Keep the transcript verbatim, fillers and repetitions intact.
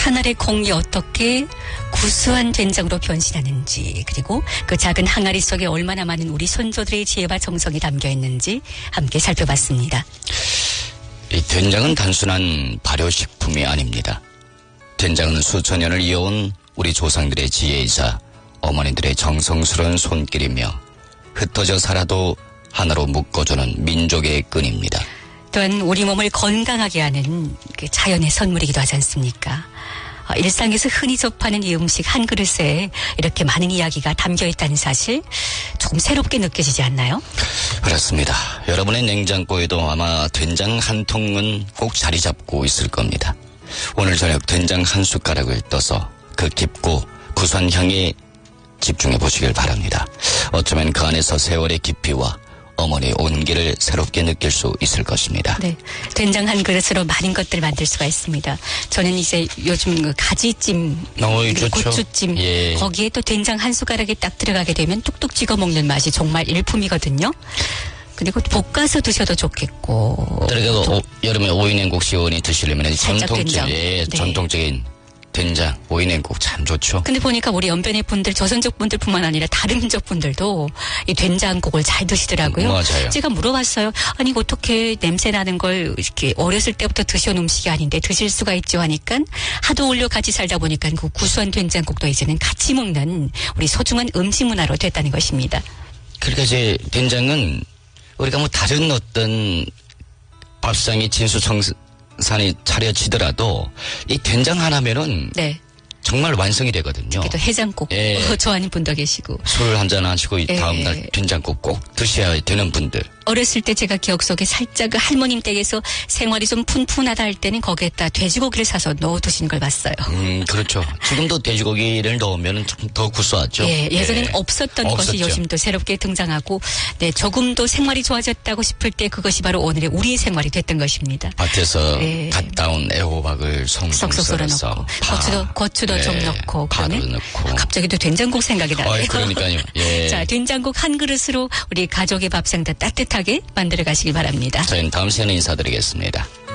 한 알의 콩이 어떻게 구수한 된장으로 변신하는지, 그리고 그 작은 항아리 속에 얼마나 많은 우리 손조들의 지혜와 정성이 담겨 있는지 함께 살펴봤습니다. 이 된장은 단순한 발효식품이 아닙니다. 된장은 수천 년을 이어온 우리 조상들의 지혜이자 어머니들의 정성스러운 손길이며 흩어져 살아도 하나로 묶어주는 민족의 끈입니다. 또한 우리 몸을 건강하게 하는 그 자연의 선물이기도 하지 않습니까? 어, 일상에서 흔히 접하는 이 음식 한 그릇에 이렇게 많은 이야기가 담겨 있다는 사실 조금 새롭게 느껴지지 않나요? 그렇습니다. 여러분의 냉장고에도 아마 된장 한 통은 꼭 자리 잡고 있을 겁니다. 오늘 저녁 된장 한 숟가락을 떠서 그 깊고 구수한 향에 집중해 보시길 바랍니다. 어쩌면 그 안에서 세월의 깊이와 어머니의 온기를 새롭게 느낄 수 있을 것입니다. 네, 된장 한 그릇으로 많은 것들을 만들 수가 있습니다. 저는 이제 요즘 그 가지찜, 어이, 고추찜, 예. 거기에 또 된장 한 숟가락이 딱 들어가게 되면 뚝뚝 찍어 먹는 맛이 정말 일품이거든요. 그리고 볶아서 드셔도 좋겠고. 그리고 여름에 오이냉국 시원히 드시려면 전통적, 예, 네. 전통적인 된장, 오이냉국 참 좋죠. 근데 보니까 우리 연변의 분들, 조선족 분들뿐만 아니라 다른 민족 분들도 이 된장국을 잘 드시더라고요. 맞아요. 제가 물어봤어요. 아니 어떻게 냄새 나는 걸 이렇게 어렸을 때부터 드셔온 음식이 아닌데 드실 수가 있죠 하니까 하도 올려 같이 살다 보니까 그 구수한 된장국도 이제는 같이 먹는 우리 소중한 음식 문화로 됐다는 것입니다. 그러니까 이제 된장은 우리가 뭐 다른 어떤 밥상이 진수성찬이 차려지더라도 이 된장 하나면은 네. 정말 완성이 되거든요. 또 해장국 예. 좋아하는 분도 계시고. 술 한잔 하시고 이 예. 다음날 된장국 꼭 드셔야 되는 분들. 어렸을 때 제가 기억 속에 살짝 그 할머님 댁에서 생활이 좀 푼푼하다 할 때는 거기에다 돼지고기를 사서 넣어 두시는 걸 봤어요. 음, 그렇죠. 지금도 돼지고기를 넣으면 좀 더 구수하죠. 예, 예전에는 예. 없었던 없었죠. 것이 요즘 또 새롭게 등장하고, 네, 조금 더 생활이 좋아졌다고 싶을 때 그것이 바로 오늘의 우리의 생활이 됐던 것입니다. 밭에서 예. 갓 따온 애호박을 송송 쏙쏙 썰어 썰어서 넣고, 파. 고추도, 고추도 예. 좀 넣고, 파도 그러면 넣고. 갑자기 또 된장국 생각이 나네요. 어이, 그러니까요. 예. 자, 된장국 한 그릇으로 우리 가족의 밥상 다 따뜻하게 만들어 가시기 바랍니다. 저희는 다음 시간에 인사드리겠습니다.